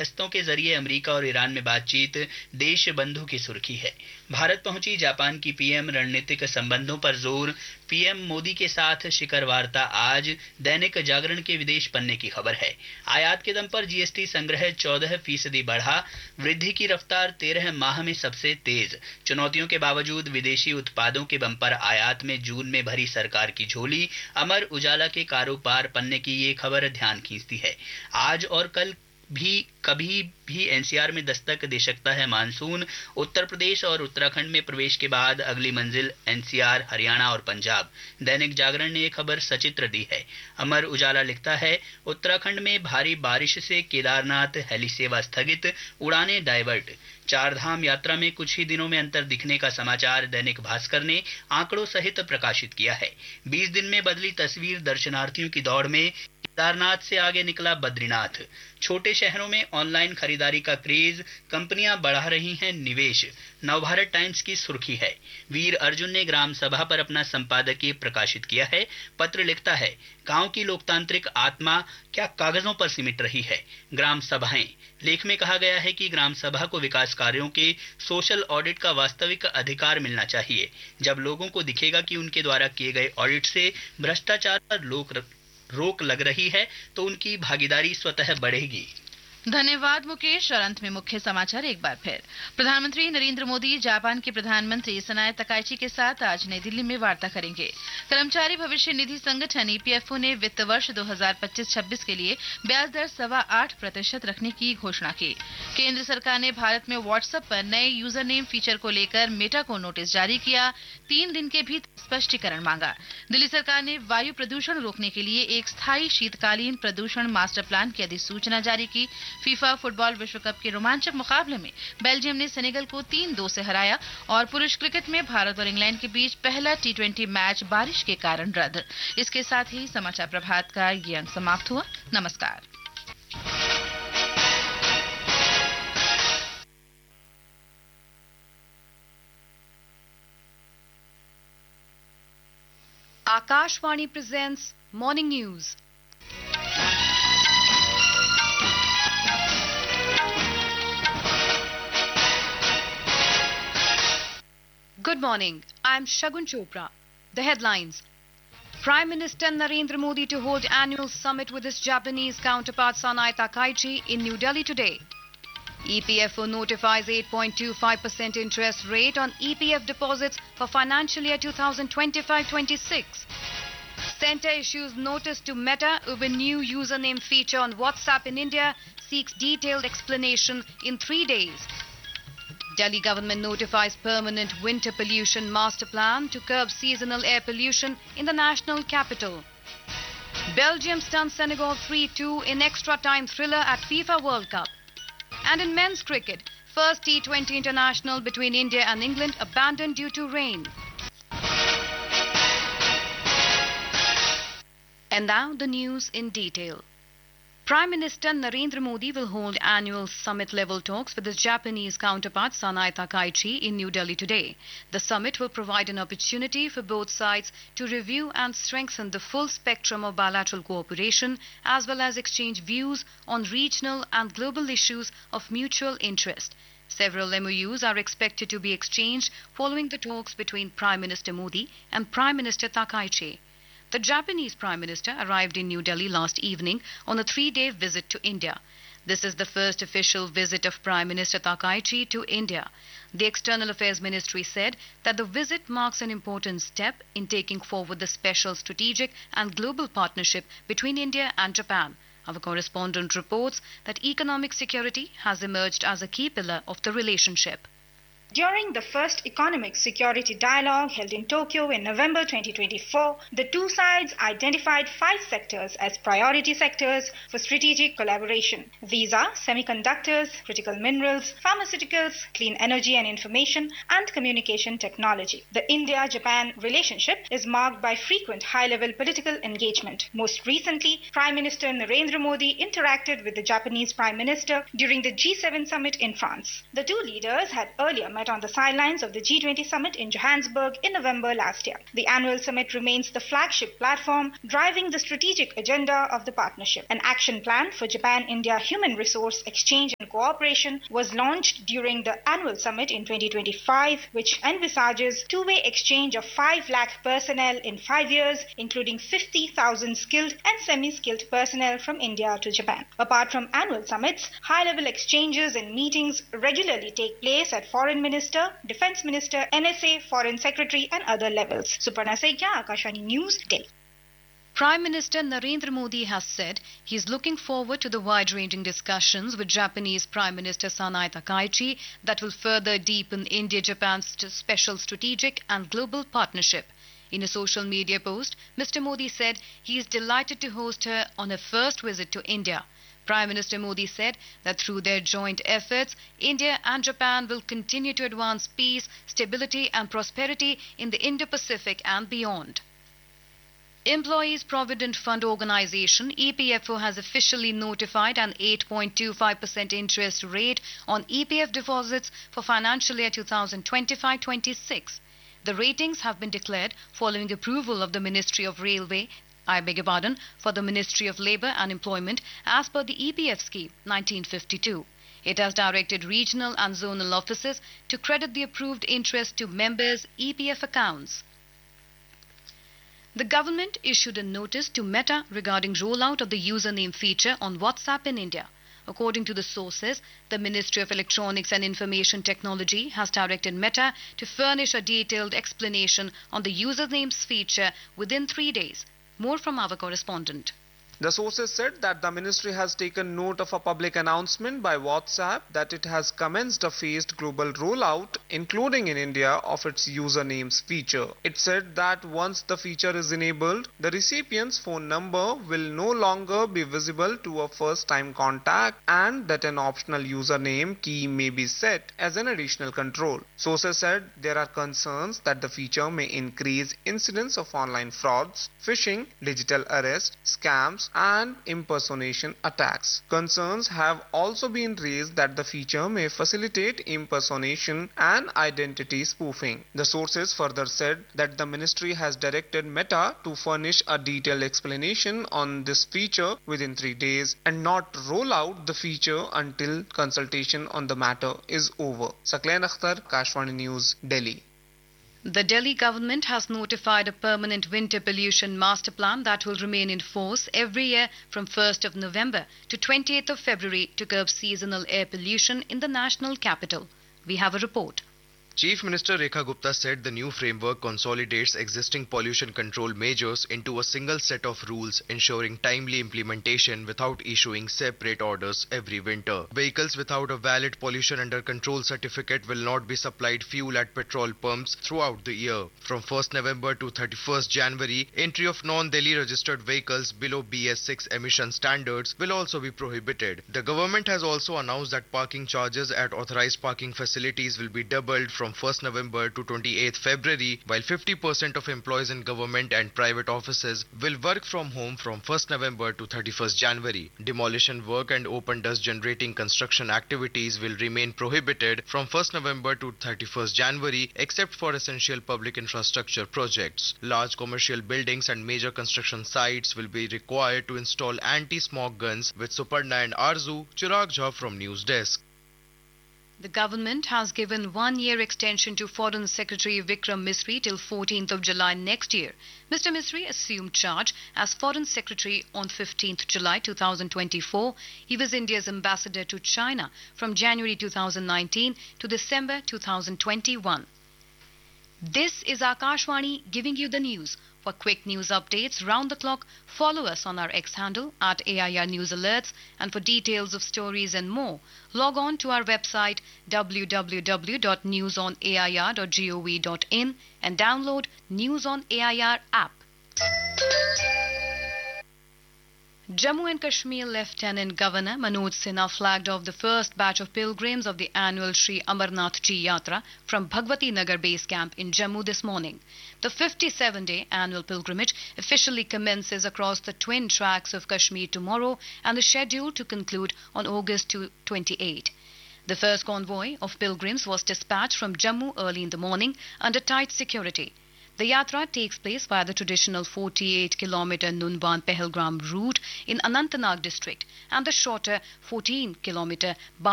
मध्यस्थों के जरिए अमेरिका और ईरान में बातचीत देश बंधु की सुर्खी है। भारत पहुंची जापान की पीएम, रणनीतिक संबंधों पर जोर, पीएम मोदी के साथ शिखर वार्ता आज, दैनिक जागरण के विदेश पन्ने की खबर है। आयात के दम पर जीएसटी संग्रह 14% बढ़ा, वृद्धि की रफ्तार 13 माह में सबसे तेज। चुनौतियों के बावजूद विदेशी उत्पादों के बम्पर आयात में जून में भरी सरकार की झोली। अमर उजाला के कारोबार पन्ने की ये खबर ध्यान खींचती है। आज और कल भी कभी भी एनसीआर में दस्तक दे सकता है मानसून। उत्तर प्रदेश और उत्तराखंड में प्रवेश के बाद अगली मंजिल एनसीआर, हरियाणा और पंजाब। दैनिक जागरण ने यह खबर सचित्र दी है। अमर उजाला लिखता है, उत्तराखंड में भारी बारिश से केदारनाथ हेली सेवा स्थगित, उड़ानें डाइवर्ट। चारधाम यात्रा में कुछ ही दिनों में अंतर दिखने का समाचार दैनिक भास्कर ने आंकड़ों सहित प्रकाशित किया है। 20 दिन में बदली तस्वीर, दर्शनार्थियों की दौड़ में केदारनाथ से आगे निकला बद्रीनाथ। छोटे शहरों में ऑनलाइन खरीदारी का क्रेज, कंपनियां बढ़ा रही हैं निवेश। नवभारत टाइम्स की सुर्खी है, वीर अर्जुन ने ग्राम सभा पर अपना संपादकीय प्रकाशित किया है। पत्र लिखता है, गांव की लोकतांत्रिक आत्मा क्या कागजों पर सिमट रही है, ग्राम सभाएं। लेख में कहा गया है कि ग्राम सभा को विकास कार्यों के सोशल ऑडिट का वास्तविक अधिकार मिलना चाहिए। जब लोगों को दिखेगा कि उनके द्वारा किए गए ऑडिट से भ्रष्टाचार पर रोक लग रही है तो उनकी भागीदारी स्वतः बढ़ेगी। धन्यवाद मुकेश। और अंत में मुख्य समाचार एक बार फिर। प्रधानमंत्री नरेंद्र मोदी जापान के प्रधानमंत्री सनाए तकाइची के साथ आज नई दिल्ली में वार्ता करेंगे। कर्मचारी भविष्य निधि संगठन ईपीएफओ ने वित्त वर्ष 2025-26 के लिए ब्याज दर 8.25% रखने की घोषणा की। केंद्र सरकार ने भारत में व्हाट्सएप पर नए यूजर नेम फीचर को लेकर मेटा को नोटिस जारी किया। 3 दिन के भीतर स्पष्टीकरण मांगा। दिल्ली सरकार ने वायु प्रदूषण रोकने के लिए एक स्थायी शीतकालीन प्रदूषण मास्टर प्लान की अधिसूचना जारी की। फीफा फुटबॉल विश्व कप के रोमांचक मुकाबले में बेल्जियम ने सेनेगल को 3-2 से हराया। और पुरुष क्रिकेट में भारत और इंग्लैंड के बीच पहला T20 मैच बारिश के कारण रद्द। इसके साथ ही समाचार प्रभात का ये अंक समाप्त हुआ। नमस्कार। Akashvani presents Morning News. Good morning. I am Shagun Chopra. The headlines. Prime Minister Narendra Modi to hold annual summit with his Japanese counterpart Sanae Takaichi in New Delhi today. EPFO notifies 8.25% interest rate on EPF deposits for financial year 2025-26. Centre issues notice to Meta over new username feature on WhatsApp in India, seeks detailed explanation in 3 days. Delhi government notifies permanent winter pollution master plan to curb seasonal air pollution in the national capital. Belgium stuns Senegal 3-2 in extra time thriller at FIFA World Cup. And in men's cricket, first T20 international between India and England abandoned due to rain. And now the news in detail. Prime Minister Narendra Modi will hold annual summit-level talks with his Japanese counterpart Sanae Takaichi in New Delhi today. The summit will provide an opportunity for both sides to review and strengthen the full spectrum of bilateral cooperation as well as exchange views on regional and global issues of mutual interest. Several MOUs are expected to be exchanged following the talks between Prime Minister Modi and Prime Minister Takaichi. The Japanese Prime Minister arrived in New Delhi last evening on a 3-day visit to India. This is the first official visit of Prime Minister Takaichi to India. The External Affairs Ministry said that the visit marks an important step in taking forward the special strategic and global partnership between India and Japan. Our correspondent reports that economic security has emerged as a key pillar of the relationship. During the first economic security dialogue held in Tokyo in November 2024, the two sides identified 5 sectors as priority sectors for strategic collaboration. These are semiconductors, critical minerals, pharmaceuticals, clean energy and information, and communication technology. The India-Japan relationship is marked by frequent high-level political engagement. Most recently, Prime Minister Narendra Modi interacted with the Japanese Prime Minister during the G7 summit in France. The two leaders had earlier met on the sidelines of the G20 summit in Johannesburg in November last year. The annual summit remains the flagship platform driving the strategic agenda of the partnership. An action plan for Japan-India human resource exchange and cooperation was launched during the annual summit in 2025, which envisages two-way exchange of 5 lakh personnel in 5 years, including 50,000 skilled and semi-skilled personnel from India to Japan. Apart from annual summits, high-level exchanges and meetings regularly take place at Foreign Minister, Defense Minister, NSA, Foreign Secretary and other levels. Suparna Saikia, Akashvani News, Delhi. Prime Minister Narendra Modi has said he is looking forward to the wide-ranging discussions with Japanese Prime Minister Sanae Takaichi that will further deepen India-Japan's special strategic and global partnership. In a social media post, Mr. Modi said he is delighted to host her on her first visit to India. Prime Minister Modi said that through their joint efforts, India and Japan will continue to advance peace, stability and prosperity in the Indo-Pacific and beyond. Employees Provident Fund Organization EPFO has officially notified an 8.25% interest rate on EPF deposits for financial year 2025-26. The ratings have been declared following approval of the Ministry of Railway, for the Ministry of Labour and Employment as per the EPF scheme 1952. It has directed regional and zonal offices to credit the approved interest to members' EPF accounts. The government issued a notice to Meta regarding rollout of the username feature on WhatsApp in India. According to the sources, the Ministry of Electronics and Information Technology has directed Meta to furnish a detailed explanation on the usernames feature within 3 days. More from our correspondent. The sources said that the ministry has taken note of a public announcement by WhatsApp that it has commenced a phased global rollout, including in India, of its usernames feature. It said that once the feature is enabled, the recipient's phone number will no longer be visible to a first-time contact and that an optional username key may be set as an additional control. Sources said there are concerns that the feature may increase incidents of online frauds, phishing, digital arrest, scams, and impersonation attacks. Concerns have also been raised that the feature may facilitate impersonation and identity spoofing. The sources further said that the ministry has directed Meta to furnish a detailed explanation on this feature within 3 days and not roll out the feature until consultation on the matter is over. Sakleen Akhtar, Akashvani News, Delhi. The Delhi government has notified a permanent winter pollution master plan that will remain in force every year from 1st of November to 20th of February to curb seasonal air pollution in the national capital. We have a report. Chief Minister Rekha Gupta said the new framework consolidates existing pollution control measures into a single set of rules, ensuring timely implementation without issuing separate orders every winter. Vehicles without a valid pollution under control certificate will not be supplied fuel at petrol pumps throughout the year. From 1st November to 31st January, entry of non-Delhi registered vehicles below BS6 emission standards will also be prohibited. The government has also announced that parking charges at authorized parking facilities will be doubled from 1st November to 28th February, while 50% of employees in government and private offices will work from home from 1st November to 31st January. Demolition work and open dust generating construction activities will remain prohibited from 1st November to 31st January except for essential public infrastructure projects. Large commercial buildings and major construction sites will be required to install anti-smog guns. With Suparna and Arzu, Chirag Jha from News Desk. The government has given 1-year extension to Foreign Secretary Vikram Misri till 14th of July next year. Mr. Misri assumed charge as Foreign Secretary on 15th July 2024. He was India's ambassador to China from January 2019 to December 2021. This is Akashvani giving you the news. For quick news updates round the clock, follow us on our X handle at AIR News Alerts, and for details of stories and more, log on to our website www.newsonair.gov.in and download News on AIR app. Jammu and Kashmir Lieutenant Governor Manoj Sinha flagged off the first batch of pilgrims of the annual Sri Amarnath Ji Yatra from Bhagwati Nagar base camp in Jammu this morning. The 57-day annual pilgrimage officially commences across the twin tracks of Kashmir tomorrow and is scheduled to conclude on August 28. The first convoy of pilgrims was dispatched from Jammu early in the morning under tight security. The yatra takes place via the traditional 48-kilometer Nunban-Pahalgram route in Anantnag district and the shorter 14-kilometer